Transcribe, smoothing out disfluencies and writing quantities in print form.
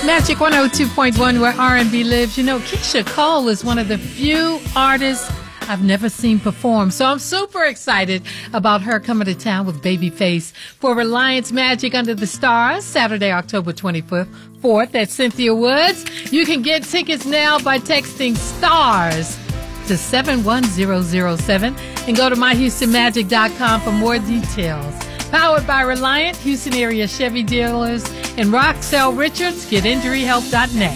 Magic 102.1 where R&B lives. You know, Keisha Cole is one of the few artists I've never seen perform. So I'm super excited about her coming to town with Babyface for Reliance Magic Under the Stars, Saturday, October 24th at Cynthia Woods. You can get tickets now by texting STARS to 71007 and go to myhoustonmagic.com for more details. Powered by Reliant, Houston area Chevy dealers, and Roxelle Richards, getinjuryhelp.net.